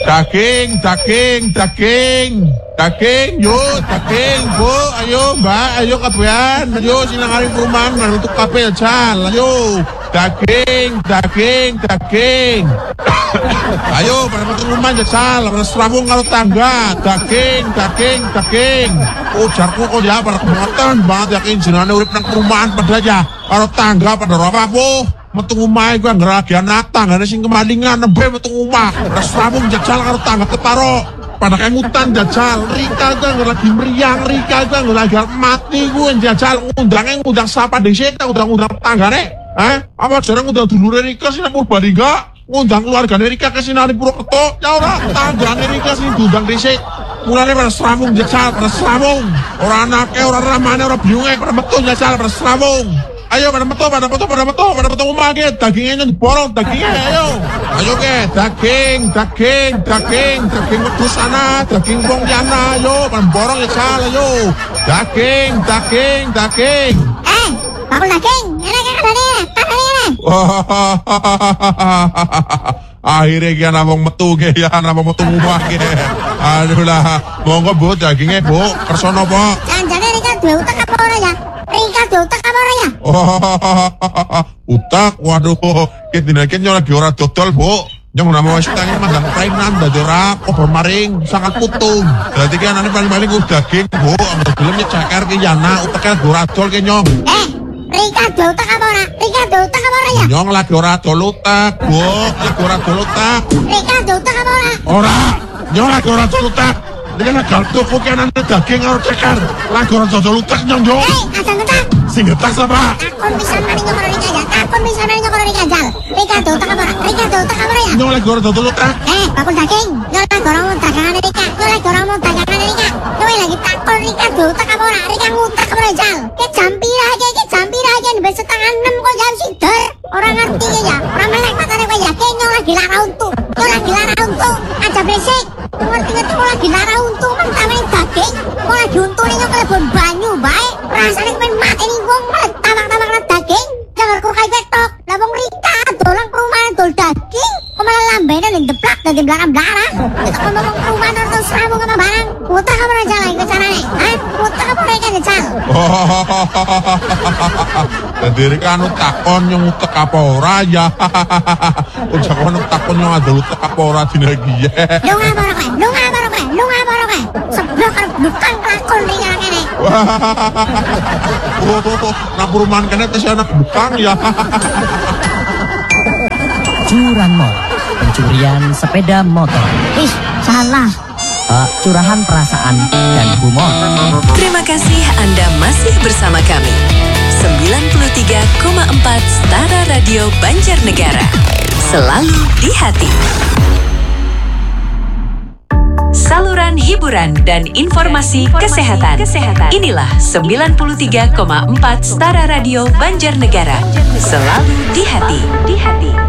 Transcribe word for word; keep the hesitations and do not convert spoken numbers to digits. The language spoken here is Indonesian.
Daging, daging, daging. Daging, yuk, daging, bu. Ayo, mbak, ayo kabehan. Ayo, silang hari perumahan, untuk kabel, jal. Ayo, daging, daging, daging. Ayo, pada metu rumah jajal, pada serabung kalau tangga. Daging, daging, daging. Oh, jarku kok ya, pada kemotan banget yakin jenane urip nang perumahan pada aja. Kalau tangga pada apa, bu? Metu rumah gue ngeragian natang, ada sing kemalingan, nembe metu rumah. Pada serabung jajal kalau tangga ketaro. Pada kengutan jajal, Rika gue lagi meriang, Rika gue lagi mati gue jajal. Ngundangnya ngundang siapa di sini, ngundang-ngundang tangga nih. Eh, apa jarang ngundang dulu Rika sih, nak Purbalingga. Ngundang keluarga Rika ke sini di Purwokerto. Ya ora, tangga Rika sih diundang dhisik. Mulane pada serabung jajal, pada serabung. Ora anake, ora ramane, ora biunge, pada metu jajal, pada serabung. Ayo pada metu, pada metu, pada metu, pada metu rumah ke. Dagingnya diborong, dagingnya ayo. Ayo ke, daging, daging, daging, daging metu sana, daging Pontiana, ayo, pada borong jajal, ayo. Daging, daging, daging. Eh, bakul daging, enak kan ada nih, kan ada nih. Akhirnya kia namong metu ke ya, namong metu rumah ke. Aduh lah, monggo bu, dagingnya bu, kersono po. Jangan-jangan Rika dua utak apa orang ya? Rika dua utak apa orang ya? Utak, waduh, kita dinaikin lagi orang dodol bu. Yang nama wis tangi mandang prainan dadi ora kober maring sangat putung. Berarti ki anane paling-paling daging bu, ambil filmnya ceker ki yana, uteknya ora dol ki nyong. Eh, Rika dua utak apa orang? Rika dua utak apa orang ya? Nyong lagi ora dol utak, bu, lagi ora dol utak. Rika dua utak apa orang? Ora, nyong lagi ora dol utak. Ini kan galtuk kok anane daging karo ceker. Lagi ora dol utak nyong yo. Eh, ada ngetak. Sing getak sapa? Takon bisa nanya kalau Rika aja. Takon bisa nanya kalau Rika jal. Rika dua utak apa orang? Rika dua utak apa orang ya? Nyong lagi ora dol utak. Eh, bakul daging. Nyong lagi orang mau dagangan Rika. Nyong lagi orang mau dagangan Rika. Nyong lagi takon Rika dua utak apa orang? Rika ngutak apa orang jal? Ke jampira aja, ke jampira aja. Besok tangan enam kok jam sider. Orang ngertinya ya. Orang melek matanya kok ya. Kayak nyong lagi lara untuk. Nyong lagi lara untuk. Aja berisik. Ngerti-ngerti kok lagi lara untuk. Mengtamani daging. Kok lagi untungnya nyong kelebon banyu baik. Rasanya kemen mati nih wong. Malah tamak-tamak daging. Jangan kurkai betok. Labong Rika dolang perumahan dol daging. Kok malah lambainya nih deplak dari belakang-belakang. Kita kok ngomong perumahan atau serabung sama barang. Utak apa aja lagi ke sana nih? Hah? Utak apa mereka ngecang? Jadi Rika anu takon yang utek apa ora ya. Udah kono takon yang ada utek apa ora dina iki. Lu ngapa ora kowe? Lu ngapa ora kowe? Lu ngapa ora kowe? Seblok karo bukan lakon Rika kene. Oh, nang perumahan kene tes anak bukang ya. Curanmor, pencurian sepeda motor. Ih, salah. Uh, curahan perasaan dan humor. Terima kasih Anda masih bersama kami. sembilan puluh tiga koma empat Stara Radio Banjarnegara. Selalu di hati. Saluran hiburan dan informasi, informasi kesehatan. kesehatan. Inilah sembilan puluh tiga koma empat Stara Radio Banjarnegara. Selalu di hati. Di hati.